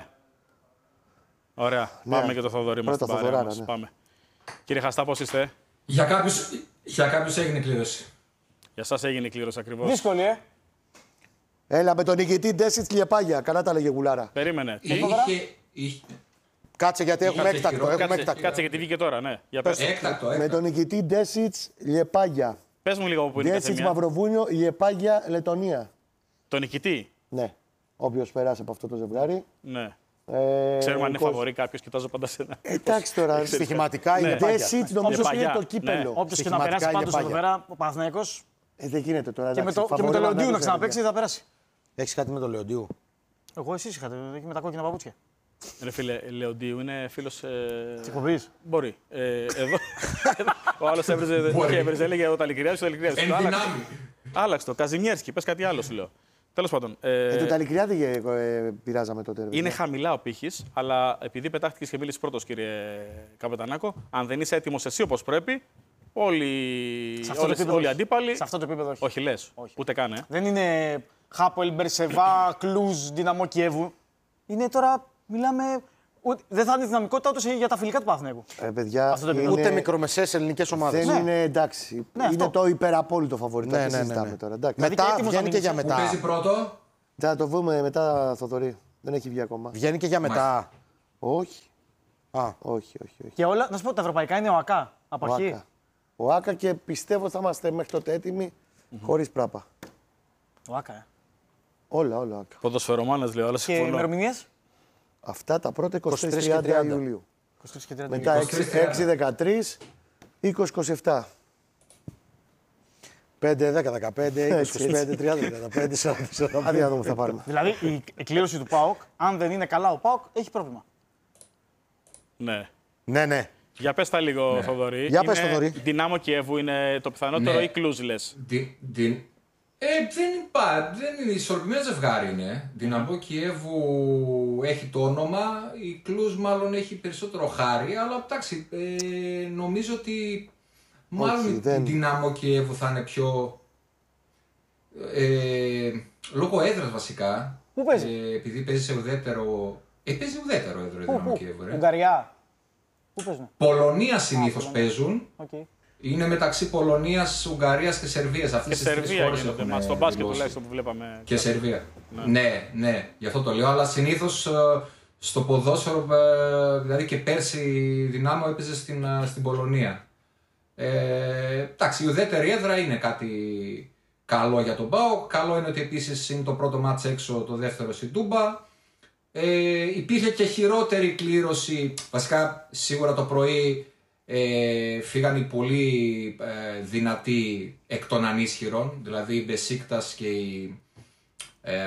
Ωραία. Ναι. Πάμε και το Θοδωρή μας Πρώτα στην παρέα Θοδωράρα, μας. ναι. Πάμε. Κύριε Χαστά, πώς είστε? Για κάποιους, για κάποιους έγινε κλήρωση. Για σας έγινε η κλήρωση ακριβώς. Δύσκολη, ε. Έλα με τον νικητή Ντέσιτ Λιεπάγια. Καλά τα λέγε γουλάρα. Περίμενε. Τι? Είχε, είχε, Κάτσε γιατί έχουμε Κάτσε, έκτακτο. χειρό. Έχουμε Κάτσε, έκτακτο. κάτσε γιατί βγήκε τώρα, ναι. Για πες. έκτακτο, Με έκτακτο. τον νικητή Ντέσιτ Λιεπάγια. Πες μου λίγο από πού είναι κάθε Ντέσιτ μία. Μαυροβούνιο, Λιεπάγια, Λετωνία. Το νικητή. Ναι. Όποιο περάσει από αυτό το ζευγάρι. Ναι. Ε, Ξέρουμε αν είναι είκοσι. φαβορή κάποιος, κοιτάζω πάντα σε ένα. Εντάξει τώρα. Στοιχηματικά Ναι. είναι πάγια. Ντέσιτ νομίζω Λιεπάγια. είναι το Ναι. κύπελο. Όποιος και να Στοιχηματικά περάσει είναι πάντως εδώ πάγια. πέρα, ο Παναθηναϊκός Ε, δεν γίνεται τώρα. και με εντάξει, το, και με το φαβορή Λεοντίου να Παναθηναϊκός ξαναπαίξει είναι. θα περάσει. Έχεις κάτι με το Λεοντίου. Εγώ εσείς είχατε, εκεί με τα κόκκινα παπούτσια. Ρε φίλε, Λεοντίου είναι φίλος. Ε... Της εκπομπής. Μπορεί. Ε, εδώ. Ο άλλος έβριζε Μπορεί. και έβριζε, έλεγε ο Ταλικριάδης, ο Ταλικριάδης. Εν Το άλλαξε. δυνάμει. Άλλαξε το. Καζιμιέρσκι, πες κάτι άλλο σου λέω. Τέλος πάντων. ε, Ε, το Ταλικριάδη ε, πειράζαμε τότε. ρε, Είναι παιδιά. χαμηλά ο πύχης, αλλά επειδή πετάχτηκε και μίλησε πρώτος, κύριε Καπετανάκο, αν δεν είσαι έτοιμος εσύ όπως πρέπει, όλοι, Σε αυτό το όλες, επίπεδο όλοι οι όχι. αντίπαλοι. Σε αυτό το επίπεδο όχι. Όχι, λες. Όχι. Ούτε καν, ε. Δεν είναι Χάπολ, Μπερσεβά, Κλουζ, Δυναμό Κιέβου. Είναι τώρα, μιλάμε. Ούτε, δεν θα είναι δυναμικότητα ούτε για τα φιλικά του Παναθηναϊκού. Ε, παιδιά, Αυτό το επίπεδο. είναι- Ούτε μικρομεσαίες ελληνικές ομάδες. Δεν Ναι. είναι εντάξει. Ναι, είναι αυτό. το υπεραπόλυτο φαβορί. Ναι, Ναι, ναι, ναι, συζητάμε ναι. τώρα. Εντάξει. και Μετά έτοιμος βγαίνει να και για μείνεις, Που μετά. παίζει πρώτο. Θα το δούμε μετά, Θοδωρή. Δεν έχει βγει ακόμα. Βγαίνει και για μετά. Όχι. Α, Όχι, όχι, όχι. Και όλα, να σου πω, τα ευρωπαϊκά είναι ο ΑΚΑ. Από Ο αρχή. Άκα. Ο Άκα και πιστεύω θα είμαστε μέχρι τότε έτοιμοι χωρίς πράπα. Ο ΑΚΑ, ε. Όλα, όλα Άκα. Ποδοσφαιρομάνας λέω, αλλά Και συμφωνώ. ημερομηνίες. Αυτά τα πρώτα είκοσι τρεις είκοσι και τρία τριάντα τριάντα. Ιουλίου. είκοσι τρεις και τριάντα. Μετά είκοσι τρεις έξι δεκατρία, είκοσι είκοσι επτά. πέντε, δέκα, δεκαπέντε, είκοσι, Έτσι, είκοσι πέντε, τριάντα, τριάντα πέντε, σαράντα, σαράντα. Άντε να δούμε τι θα πάρουμε. Δηλαδή η εκκλήρωση του ΠΑΟΚ, αν δεν είναι καλά ο ΠΑΟΚ, έχει πρόβλημα. Ναι. Ναι, ναι. Για πες τα λίγο, Θοδωρή. Για πες, Είναι Θοδωρή. Δυνάμο Κιέβου είναι το πιθανότερο Ναι. ή Κλουζ, λες. Δι- δι- Ε, δεν υπάρχει, δεν είναι ισορροπημένο ζευγάρι είναι. Δυναμό Κιέβου έχει το όνομα, η Κλουζ μάλλον έχει περισσότερο χάρη, αλλά εντάξει, ε, νομίζω ότι μάλλον Όχι, η δεν... Δυναμό Κιέβου θα είναι πιο... Ε, λόγω έδρας βασικά. Πού παίζει? Ε, επειδή παίζει σε ουδέτερο... Ε, παίζει ουδέτερο έδρο η Δυναμό Κιέβου, ρε. Ουγγαρία. Πού παίζουν? Πολωνία συνήθως παίζουν. Okay. Είναι μεταξύ Πολωνίας, Ουγγαρίας και Σερβίας. Αυτές Και τις τρεις Σερβία χώρες γίνονται έχουν μας. Στον μπάσκετ δηλώσει. τουλάχιστον που βλέπαμε. Και Σερβία. Ναι. ναι, ναι, γι' αυτό το λέω. Αλλά συνήθως ε, στο ποδόσφαιρο, ε, δηλαδή και πέρσι η Δυνάμο έπαιζε στην, ε, στην Πολωνία. Ε, εντάξει, η ουδέτερη έδρα είναι κάτι καλό για τον ΠΑΟΚ. Καλό είναι ότι επίσης είναι το πρώτο μάτς έξω, το δεύτερο στην Τούμπα. Ε, υπήρχε και χειρότερη κλήρωση. Βασικά, σίγουρα το πρωί ε, φύγαν οι πολύ ε, δυνατοί εκ των ανίσχυρων, δηλαδή η Μπεσίκτας και η, ε,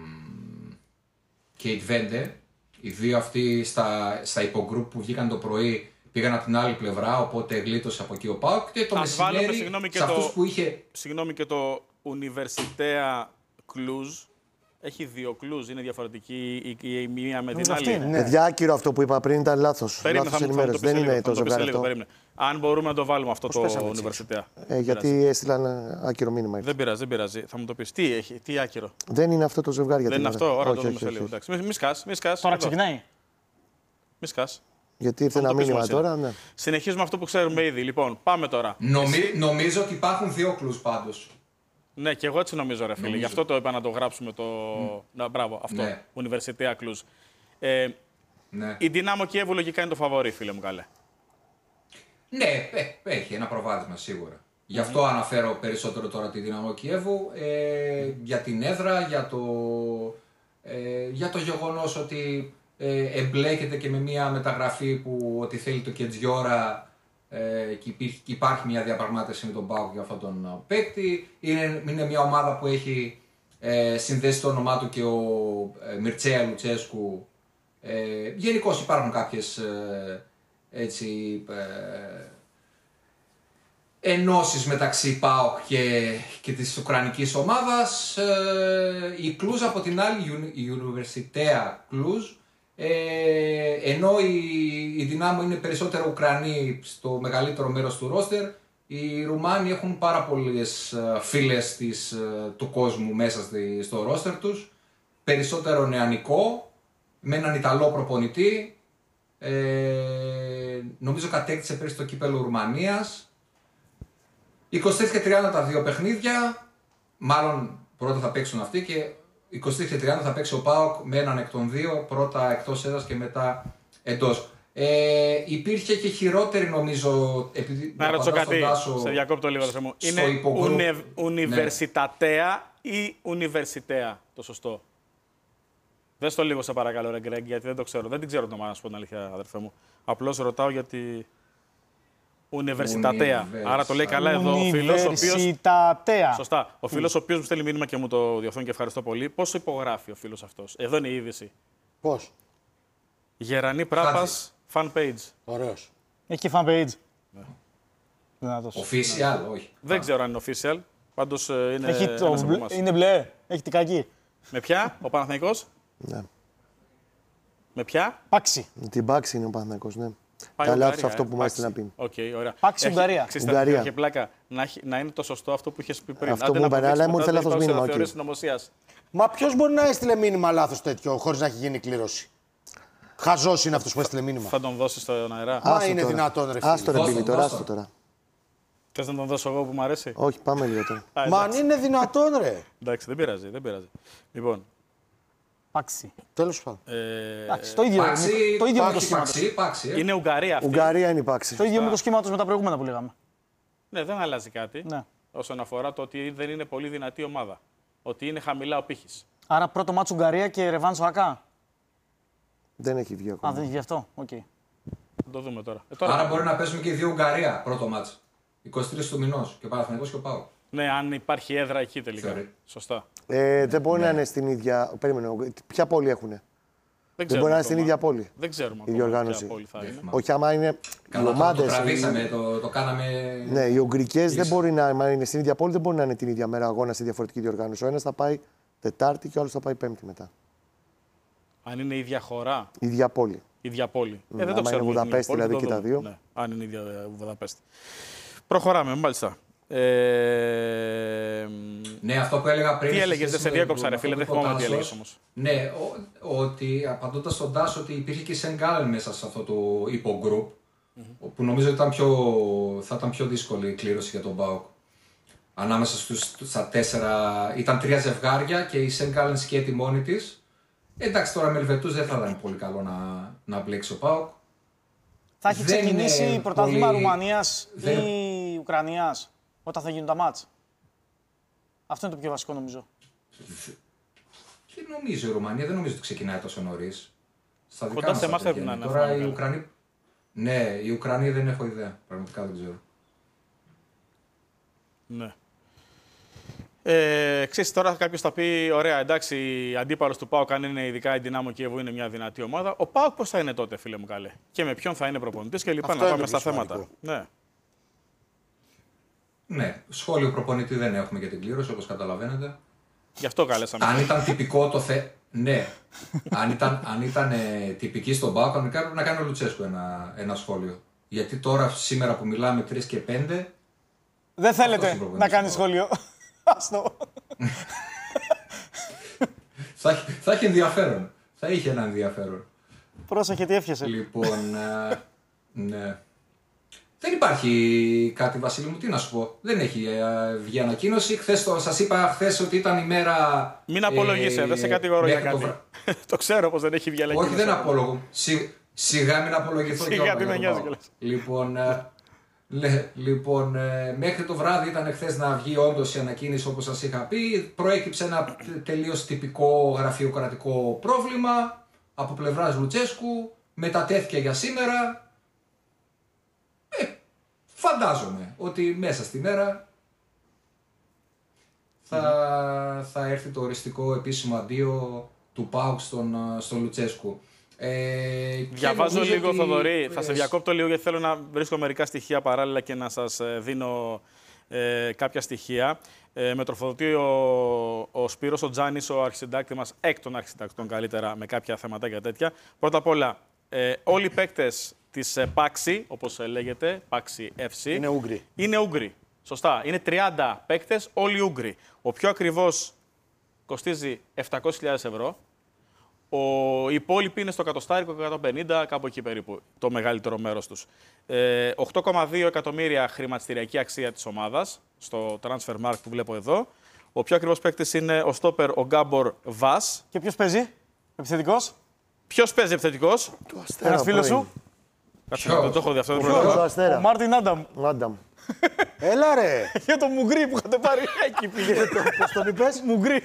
και η Τβέντε. Οι δύο αυτοί στα, στα υπογκρουπ που βγήκαν το πρωί πήγαν από την άλλη πλευρά, οπότε γλίτωσε από εκεί ο ΠΑΟΚ. Και το Ας βάλουμε, μεσημέρι, συγγνώμη, και σε αυτούς το- που είχε... Συγγνώμη, και το Universitea Cluj έχει δύο Cluj. Είναι διαφορετική η, η, η μία με την Νομίζω άλλη. αυτή είναι. Παιδιά, άκυρο αυτό που είπα πριν ήταν λάθος. Περίμενε, Λάθος θα μου, θα μου το ενημέρωση. πεις Δεν σε λίγο, είναι θα μου το το πεις σε ζευγάρι λίγο, αυτό. περίμενε. Αν μπορούμε να το βάλουμε αυτό το πέσαμε έτσι, Universitea. Ε, γιατί έστειλαν ε, άκυρο μήνυμα. Δεν πειράζει, δεν πειράζει. Θα μου το πεις. Τι έχει, τι άκυρο. Δεν είναι αυτό το ζευγάρι για Δεν την είναι ώρα. αυτό, ώρα Όχι, το δούμε όχι, σε όχι, λίγο. όχι. Εντάξει. Μη, μη σκάς, μη σκάς. Τώρα εδώ. ξεκινάει. Μη σκάς. Γιατί ήρθε Θα μου ένα το πεις μήνυμα όμως, τώρα. είναι. Ναι. Συνεχίζουμε αυτό που ξέρουμε ήδη. Λοιπόν, πάμε τώρα. Νομι... Νομίζω ότι υπάρχουν δύο κλους πάντως. Ναι, και εγώ έτσι νομίζω, ρε φίλε. Νομίζω. Γι' αυτό το είπα να το γράψουμε το. Να, μπράβο, αυτό. Ναι. Universitea Cluj. Ε, Ναι. η Δυνάμο Κιέβου λογικά είναι το φαβορί, φίλε μου, καλέ. Ναι, ε, έχει ένα προβάδισμα σίγουρα. Γι' αυτό αναφέρω περισσότερο τώρα τη Δυναμό Κιέβου, ε, για την έδρα, για το, ε, για το γεγονός ότι ε, εμπλέκεται και με μια μεταγραφή που ότι θέλει το Κετζιόρα ε, και υπήρχε, και υπάρχει μια διαπραγμάτευση με τον ΠΑΟΚ για αυτόν τον ε, παίκτη. Είναι, είναι μια ομάδα που έχει ε, συνδέσει το όνομά του και ο ε, Μιρτσέα Λουτσέσκου. Ε, γενικώς υπάρχουν κάποιες ε, έτσι, ε, ενώσεις μεταξύ ΠΑΟΚ και, και της Ουκρανικής ομάδας. Ε, η Κλουζ από την άλλη, η Universitea Cluj, ε, ενώ η, η Δυνάμο είναι περισσότερο Ουκρανοί στο μεγαλύτερο μέρος του ρόστερ, οι Ρουμάνοι έχουν πάρα πολλές ε, φίλες της, ε, του κόσμου μέσα στη, στο ρόστερ τους, περισσότερο νεανικό, με έναν Ιταλό προπονητή. Ε, νομίζω κατέκτησε πέρυσι το κύπελλο Ρουμανίας. είκοσι τρία και τριάντα τα δύο παιχνίδια. Μάλλον πρώτα θα παίξουν αυτοί και είκοσι τρία και τριάντα θα παίξει ο ΠΑΟΚ με έναν εκ των δύο. Πρώτα εκτός έδρας και μετά εντός. Ε, υπήρχε και χειρότερη νομίζω. Επειδή Να ρωτήσω απαντάω στον κάτι. Τάσο, Σε διακόπτω λίγο, αδερφέ μου. στο Είναι υπογκρουπ. ουνε, Universitatea ή Universitea το σωστό. Δες το λίγο, σε παρακαλώ, ρε Γκρέγκ, γιατί δεν το ξέρω. Δεν την ξέρω την ομάδα, να σου πω την αλήθεια, αδερφέ μου. Απλώς ρωτάω γιατί. Universitatea. Άρα το λέει καλά εδώ ο φίλος, ο οποίος. Universitatea. Σωστά. Ο φίλος ο οποίος μου στέλνει μήνυμα και μου το διορθώνει και ευχαριστώ πολύ. Πόσο υπογράφει ο φίλος αυτός. Εδώ είναι η είδηση. Πώς. Γερανή Πράπας, fan page. Ωραίος. Έχει και fan page. Δυνατός. Official, όχι. Δεν ξέρω αν είναι official. Πάντως ε, είναι. Έχει το ένας από μπλε- εμάς. είναι μπλε. Έχει την κακή. Με ποια, ο Παναθηναϊκός. Ναι. Με ποια. Πάξι. Την Πάξη είναι ο Παναθηναϊκός, ναι. Πάει Καλά, Ουγγαρία, αυτό ε, που μου έστειλε Πάξη. να πει. Οκ, ωραία. Πάξη Έχει- Ουγγαρία. ξέρεις, Ουγγαρία. Έχει πλάκα να, έχει- να είναι το σωστό αυτό που είχε πει πριν. Αυτό Άντε μου να είπανε, αλλά αποδείξουμε μου ήρθε μετά, λάθος δεν μήνυμα, υπάρχει οκ. θεωρία συνωμοσίας. Μα ποιο μπορεί να έστειλε μήνυμα λάθος τέτοιο χωρίς να έχει γίνει κλήρωση. Χαζός είναι αυτός που έστειλε μήνυμα. Θα τον δώσει στον αέρα. Μα Άστο είναι τώρα. δυνατόν, ρε Άστο φίλε. ρε Μπίλη, Δώσ' το, τώρα, δώσ' το. άστο τώρα. Θες να τον δώσω εγώ που μου αρέσει. Όχι, πάμε λίγο τώρα. Α, Μα αν εντάξει. είναι δυνατόν, ρε. Εντάξει, δεν πειράζει, δεν πειράζει. Λοιπόν, Πάξι. Τέλος πάντων. ε, Εντάξει, το ίδιο, Πάξι, το ίδιο με το πάξι, σχήματος. πάξι, πάξι, ε. είναι Ουγγαρία αυτή. Ουγγαρία είναι η Πάξη. Το ίδιο με το σχήματος με τα προηγούμενα που λέγαμε. Ναι, δεν αλλάζει κάτι. Ναι. Όσον αφορά το ότι δεν είναι πολύ δυνατή ομάδα. Ότι είναι χαμηλά ο πύχης. Άρα πρώτο μάτσο Ουγγαρία και ρεβάνς ο ΑΚΑ. Δεν έχει βγει Α, ακόμα. δεν έχει γι' αυτό. Οκ. Θα το δούμε τώρα. Ε, τώρα Άρα μπορεί να παίζουμε και οι δύο Ουγγαρία πρώτο μάτς. είκοσι τρεις του μηνός και ο Παναθηναϊκός και ο ΠΑΟΚ. Ναι, αν υπάρχει έδρα εκεί τελικά. Θεωρεί. Σωστά. Ε, δεν μπορεί να είναι στην ίδια. Περίμενε. Ποια πόλη έχουνε. Δεν, δεν μπορεί να είναι στην ίδια πόλη. Δεν ξέρουμε η διοργάνωση. πόλη θα είναι. Όχι, άμα είναι. Καλά, οι ομάδες. Το τραβήξαμε, το, το κάναμε. Ναι, οι Ουγγρικές δεν μπορεί να άμα είναι στην ίδια πόλη, δεν μπορεί να είναι την ίδια μέρα αγώνα σε διαφορετική διοργάνωση. Ο ένας θα πάει Τετάρτη και ο άλλος θα πάει Πέμπτη μετά. Αν είναι η ίδια χώρα. Η ίδια πόλη. Η ίδια πόλη. Mm, ε, δεν το άμα είναι Βουδαπέστη δηλαδή και τα δύο. Ναι, αν είναι η ίδια Βουδαπέστη. Προχωράμε, μάλιστα. Ε... Ναι, αυτό που έλεγα πριν. Τι έλεγες, δεν σε διέκοψα, ρε φίλε, δεν θυμάμαι τι έλεγες όμως. Ναι, ο, ότι απαντώντας στον Τάσο ότι υπήρχε και η Σεν Γκάλεν μέσα σε αυτό το υπογκρουπ, mm-hmm. που νομίζω ότι ήταν πιο, θα ήταν πιο δύσκολη η κλήρωση για τον ΠΑΟΚ. Ανάμεσα στους, στα τέσσερα, ήταν τρία ζευγάρια και η Σεν Γκάλεν σκέτη μόνη της. Εντάξει, τώρα με Ελβετούς δεν θα ήταν πολύ καλό να, να μπλέξει ο ΠΑΟΚ. Θα έχει Δεν ξεκινήσει πρωτάθλημα πολύ... Ρουμανίας δεν... ή Ουκρανίας όταν θα γίνουν τα μάτς. Αυτό είναι το πιο βασικό νομίζω. Δεν νομίζω η Ρουμανία, δεν νομίζω ότι ξεκινάει τόσο νωρίς. Στα δικά κοντά μας σε εμάς θα πρέπει να είναι. Τώρα οι Ουκρανοί... Ναι, οι Ουκρανοί δεν έχω ιδέα. Πραγματικά δεν ξέρω. Ναι. Ε, ξέρεις, τώρα κάποιος θα πει: ωραία, εντάξει, αντίπαλος του ΠΑΟΚ, αν είναι ειδικά η Δυνάμο Κιέβου, είναι μια δυνατή ομάδα. Ο ΠΑΟΚ πώς θα είναι τότε, φίλε μου καλέ. Και με ποιον θα είναι προπονητής και λοιπά. Αυτό να πάμε στα σημαντικό. θέματα. Ναι. Ναι, σχόλιο προπονητή δεν έχουμε για την κλήρωση, όπως καταλαβαίνετε. Γι' αυτό καλέσαμε. Αν ήταν τυπικό το θε... Ναι, αν ήταν, αν ήταν ε, τυπική στον ΠΑΟΚ, κανονικά πρέπει να κάνει ο Λουτσέσκου ένα, ένα σχόλιο. Γιατί τώρα, σήμερα που μιλάμε τρεις και πέντε. Δεν θέλετε να κάνει σχόλιο. Άστο. θα, θα έχει ενδιαφέρον. Θα είχε ένα ενδιαφέρον. Πρόσεχε τι εύχεσαι. Λοιπόν, ε, ναι. Δεν υπάρχει κάτι, Βασίλη μου, τι να σου πω. Δεν έχει ε, βγει ανακοίνωση. Χθες το, σας είπα χθες ότι ήταν η μέρα... Μην απολογείσαι, ε, δεν σε κατηγορώ για το κάτι. βρα... Το ξέρω πως δεν έχει βγει ανακοίνωση. Όχι, δεν απολογώ. Σι, σιγά μην απολογηθώ και Σιγά όλα. τι με νοιάζει κιόλας. Λοιπόν, ε, λέ, λοιπόν ε, μέχρι το βράδυ ήταν χθες να βγει όντως η ανακοίνωση όπως σας είχα πει. Προέκυψε ένα τελείως τυπικό γραφειοκρατικό πρόβλημα από πλευράς Λουτσέσκου. Μετατέθηκε για σήμερα. Ε, φαντάζομαι ότι μέσα στη μέρα θα, mm. θα έρθει το οριστικό επίσημο αντίο του ΠΑΟΚ στον, στον Λουτσέσκου. Ε, Διαβάζω λίγο, ότι... Θοδωρή. Θα σε διακόπτω λίγο γιατί θέλω να βρίσκω μερικά στοιχεία παράλληλα και να σας δίνω ε, κάποια στοιχεία. Ε, με τροφοδοτεί ο, ο Σπύρος ο Τζάνης, ο αρχισυντάκτη μας, εκ των αρχισυντακτών καλύτερα, με κάποια θεματάκια τέτοια. Πρώτα απ' όλα, ε, όλοι οι παίκτες της Πάξη, όπως λέγεται, Πάξη εφ σι, είναι Ούγγροι. Είναι Ούγγροι. Σωστά. Είναι τριάντα παίκτες, όλοι Ούγγροι. Ο πιο ακριβώς κοστίζει επτακόσιες χιλιάδες ευρώ. Ο, οι υπόλοιποι είναι στο εκατοστάρικο, εκατόν πενήντα, κάπου εκεί περίπου, το μεγαλύτερο μέρος τους. Ε, οκτώ κόμμα δύο εκατομμύρια χρηματιστηριακή αξία της ομάδας, στο Transfermarkt που βλέπω εδώ. Ο πιο ακριβώς παίκτης είναι ο στόπερ, ο Γκάμπορ Βας. Και ποιος παίζει, επιθετικός? Ποιος παίζει επιθετικός? Ένας φίλος σου? Κάτσε, δεν το έχω δει αυτό. Δεν Ο προλαβαίνω. Αστέρα. Ο Μάρτιν Άνταμ. Ο Άνταμ. Έλα ρε! Για το Μουγκρί που είχατε πάρει. Εκεί πήγε. Πώς τον είπες? Μουγκρί.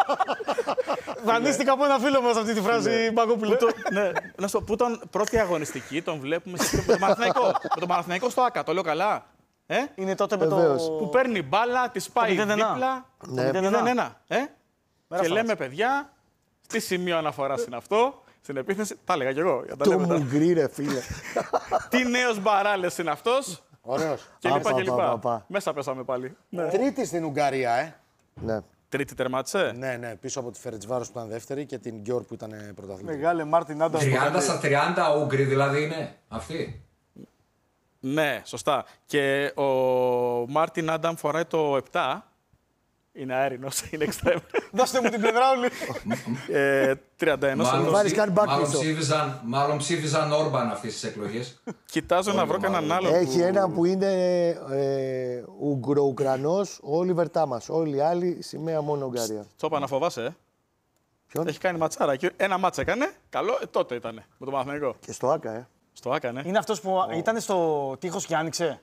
Δανείστηκα από ένα φίλο μας αυτή τη φράση, Μπαγκόπουλε. Ναι, να σου πω, που ήταν πρώτη αγωνιστική, τον βλέπουμε με τον Παναθηναϊκό. Με τον Παναθηναϊκό στο ΆΚΑ, το λέω καλά. Ε? Είναι τότε με το... Βεβαίως. Που παίρνει μπάλα, τη πάει μηδέν ένα. δίπλα. Ναι. μηδέν ένα. Ε? Και φάση. λέμε, παιδιά, τι σημείο αναφοράς είναι αυτό, στην επίθεση. Τα έλεγα κι εγώ. Για τα Το λέμε τώρα. Μουγκρί, ρε φίλε. Τι νέος Μπαράλες είναι αυτός. Ωραίος. Και λοιπά Πα, και πα, λοιπά. πα, πα. Μέσα πέσαμε πάλι. Ναι. Τρίτη στην Ουγγαρία, ε. Ναι. Τρίτη τερμάτισε. Ναι, ναι, πίσω από τη Φερετσβάρος που ήταν δεύτερη και την Γκιόρ που ήταν πρωταθλητή. Μεγάλε Μάρτιν Άνταμ. τριάντα στα τριάντα Ούγγροι δηλαδή είναι αυτοί. Ναι, σωστά. Και ο Μάρτιν Άνταμ φοράει το επτά. Είναι αέρινος, είναι εξτρέμ. Δώστε μου την πλευρά όλη. ε, τριάντα ένα. Μάλλον, βάλεις ψη- κάτι back μάλλον, πίσω. ψήφιζαν, μάλλον ψήφιζαν Όρμπαν αυτές τις εκλογές. Κοιτάζω να βρω κανέναν άλλο. Έχει που... ένα που είναι ε, Ουγγρο-Ουκρανός, όλοι βερτά μας. Όλοι οι άλλοι, σημαία μόνο Ουγγαρία. Τσόπα, να φοβάσαι, ε. Ποιον? Έχει κάνει ματσάρα. Και ένα μάτσα έκανε. Καλό, ε, τότε ήταν με τον Παναθηναϊκό. Και στο Άκα, ε. Στο έκανε. Είναι αυτός που ήταν στο τείχος και άνοιξε.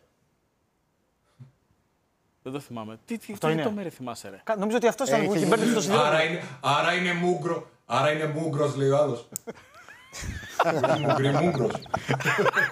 Δεν το θυμάμαι. Τι, τι, Αυτό τι είναι. το μέρη θυμάσαι, ρε. Κα- Νομίζω ότι αυτός ήταν που είχε μπέρδεψε το σιδηρό. Άρα είναι, άρα είναι μούγκρο. Άρα είναι μούγκρος, λέει ο άλλος. Μούγκρι, μούγκρος.